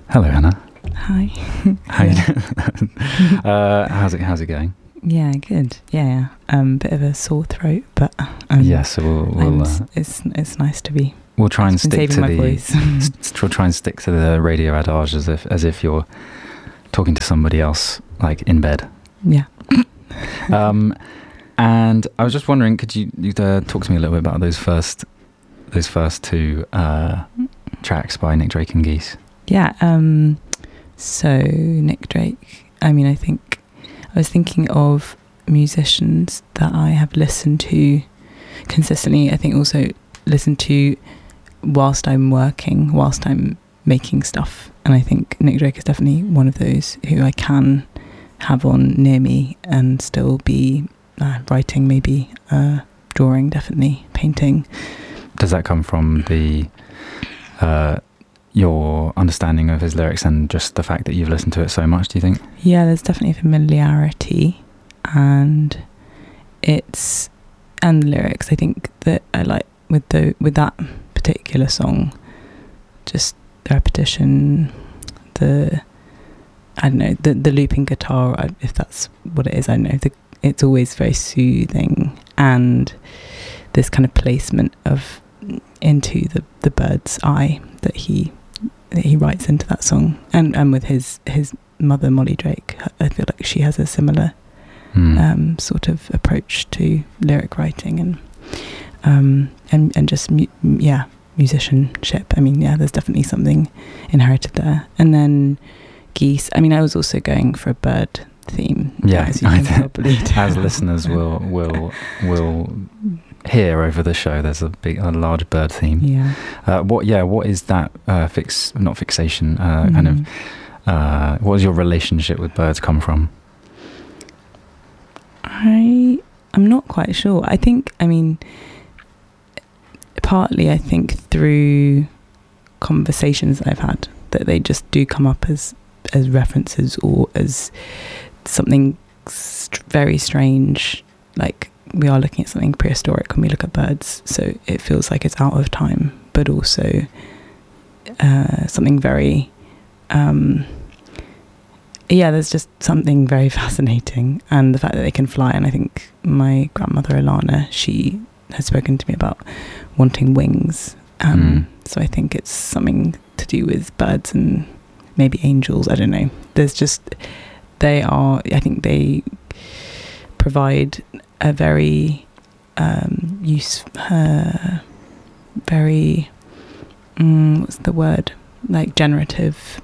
Hello, Hannah. Hi. How you doing? How's it going? Yeah, good. Yeah. Bit of a sore throat, but So we'll it's nice to be. We'll try and stick to my the voice. we'll try and stick to the radio adage as if you're talking to somebody else, like in bed. Yeah. And I was just wondering, could you talk to me a little bit about those first two tracks by Nick Drake and Geese? Yeah. So Nick Drake. I mean, I was thinking of musicians that I have listened to consistently. I think also listen to whilst I'm working, whilst I'm making stuff. And I think Nick Drake is definitely one of those who I can have on near me and still be writing, maybe drawing, definitely painting. Does that come from your understanding of his lyrics and just the fact that you've listened to it so much, do you think? Yeah, there's definitely familiarity and the lyrics. I think that I like with that particular song, just the repetition, the looping guitar, if that's what it is, I don't know. It's always very soothing, and this kind of placement of into the bird's eye that he writes into that song, and with his mother Molly Drake, I feel like she has a similar sort of approach to lyric writing and just musicianship. I mean, yeah, there's definitely something inherited there. And then Geese. I mean, I was also going for a bird theme. Yeah, as you can probably tell. As listeners will hear over the show, there's a large bird theme. Yeah. What is that not fixation? Kind of. What does your relationship with birds come from? I'm not quite sure. Partly I think through conversations I've had, that they just do come up as references or as something very strange, like we are looking at something prehistoric when we look at birds, so it feels like it's out of time, but also something very there's just something very fascinating, and the fact that they can fly. And I think my grandmother Alana, she has spoken to me about wanting wings, so I think it's something to do with birds and maybe angels, I don't know. I think they provide a very what's the word, like generative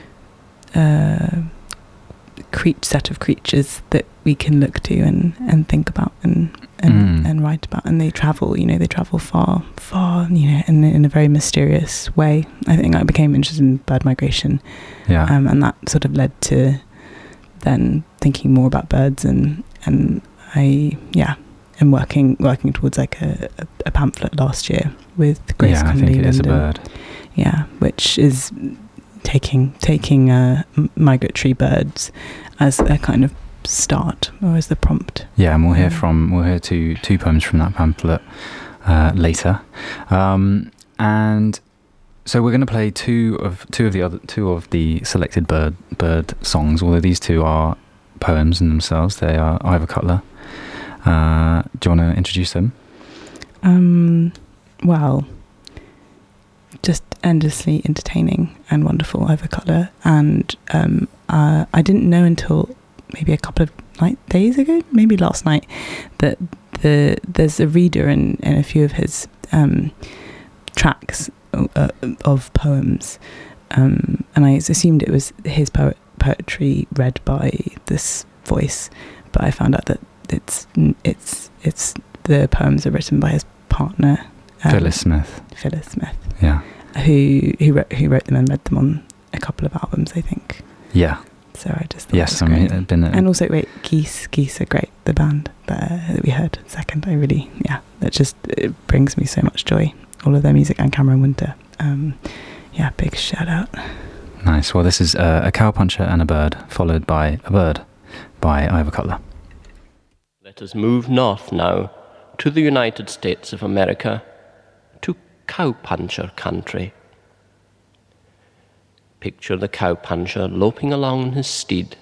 set of creatures that we can look to and think about and write about. And they travel far, in a very mysterious way. I think I became interested in bird migration, and that sort of led to then thinking more about birds, and I am working towards like a pamphlet last year with Grace Conley. I think it is a bird. Yeah, which is taking migratory birds as a kind of start, or as the prompt. Yeah, and we'll hear two poems from that pamphlet later, and so we're going to play two of the selected bird songs. Although these two are poems in themselves, they are Ivor Cutler. Do you want to introduce them? Well, just endlessly entertaining and wonderful, Ivor Cutler. And I didn't know until maybe a couple of days ago, maybe last night, that there's a reader in a few of his tracks of poems, and I assumed it was his poetry read by this voice, but I found out that it's the poems are written by his partner, Phyllis Smith. Yeah. Who wrote them and read them on a couple of albums, I think. Yeah. So I just thought it was great. And also, Geese are great. The band that we heard second, it brings me so much joy. All of their music, and Cameron Winter. Big shout out. Nice. Well, this is a cowpuncher and a bird, followed by a bird by Ivor Cutler. Let us move north now to the United States of America, to cowpuncher country. Picture the cowpuncher loping along on his steed,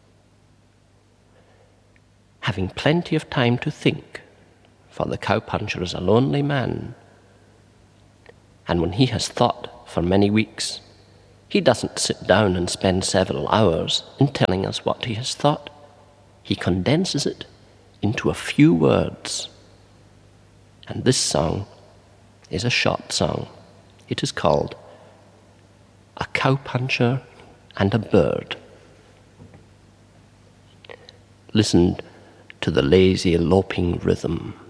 having plenty of time to think, for the cowpuncher is a lonely man. And when he has thought for many weeks, he doesn't sit down and spend several hours in telling us what he has thought. He condenses it into a few words. And this song is a short song. It is called A Cowpuncher and a Bird. Listen to the lazy loping rhythm.